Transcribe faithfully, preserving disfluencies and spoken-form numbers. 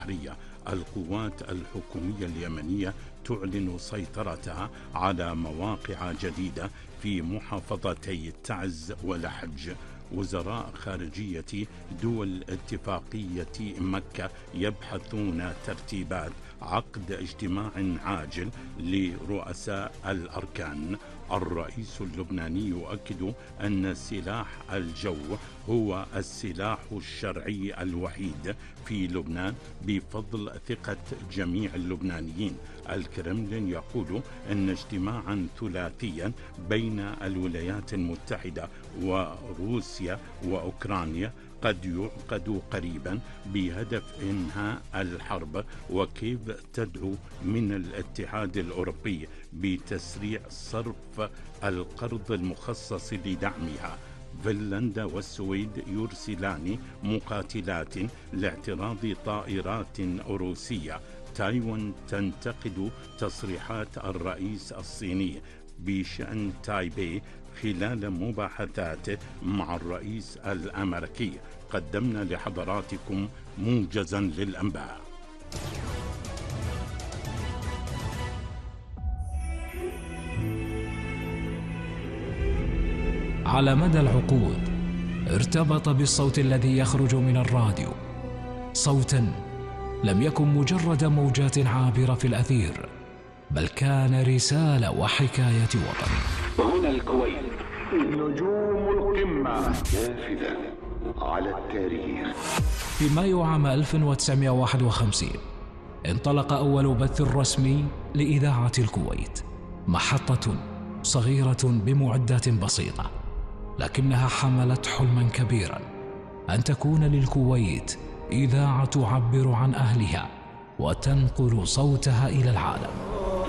القوات الحكومية اليمنية تعلن سيطرتها على مواقع جديدة في محافظتي تعز ولحج. وزراء خارجية دول اتفاقية مكة يبحثون ترتيبات عقد اجتماع عاجل لرؤساء الأركان. الرئيس اللبناني يؤكد أن سلاح الجو هو السلاح الشرعي الوحيد في لبنان بفضل ثقة جميع اللبنانيين. الكرملين يقول أن اجتماعا ثلاثيا بين الولايات المتحدة وروسيا وأوكرانيا قد يعقد قريبا بهدف إنهاء الحرب، وكيف تدعو من الاتحاد الأوروبي بتسريع صرف القرض المخصص لدعمها. فنلندا والسويد يرسلان مقاتلات لاعتراض طائرات روسية. تايوان تنتقد تصريحات الرئيس الصيني بشأن تايبي خلال مباحثاته مع الرئيس الأمريكي. قدمنا لحضراتكم موجزا للأنباء. على مدى العقود ارتبط بالصوت الذي يخرج من الراديو، صوتا لم يكن مجرد موجات عابرة في الأثير، بل كان رسالة وحكاية وطن. هنا الكويت، نجوم القمة نافذة على التاريخ. في مايو عام ألف وتسعمائة وواحد وخمسين انطلق أول بث رسمي لإذاعة الكويت، محطة صغيرة بمعدات بسيطة، لكنها حملت حلما كبيرا أن تكون للكويت إذاعة تعبر عن أهلها وتنقل صوتها إلى العالم.